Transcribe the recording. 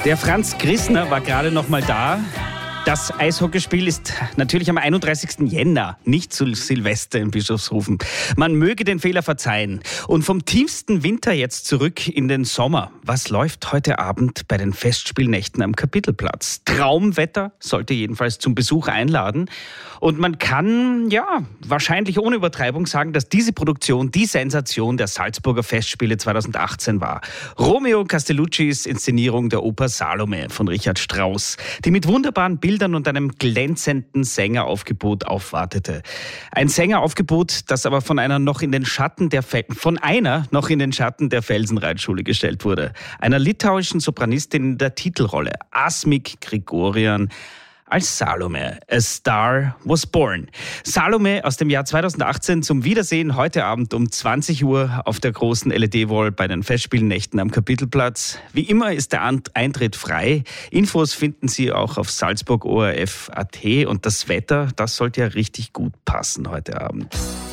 Der Franz Grissner war gerade noch mal da. Das Eishockeyspiel ist natürlich am 31. Jänner, nicht zu Silvester in Bischofshofen. Man möge den Fehler verzeihen. Und vom tiefsten Winter jetzt zurück in den Sommer. Was läuft heute Abend bei den Festspielnächten am Kapitelplatz? Traumwetter sollte jedenfalls zum Besuch einladen. Und man kann, wahrscheinlich ohne Übertreibung sagen, dass diese Produktion die Sensation der Salzburger Festspiele 2018 war. Romeo Castelluccis Inszenierung der Oper Salome von Richard Strauss, die mit wunderbaren Bildern und einem glänzenden Sängeraufgebot aufwartete. Ein Sängeraufgebot, das aber von einer noch in den Schatten der Felsenreitschule gestellt wurde. Einer litauischen Sopranistin in der Titelrolle, Asmik Grigorian, als Salome, A Star Was Born. Salome aus dem Jahr 2018 zum Wiedersehen heute Abend um 20 Uhr auf der großen LED-Wall bei den Festspielnächten am Kapitelplatz. Wie immer ist der Eintritt frei. Infos finden Sie auch auf salzburgorf.at und das Wetter, das sollte ja richtig gut passen heute Abend.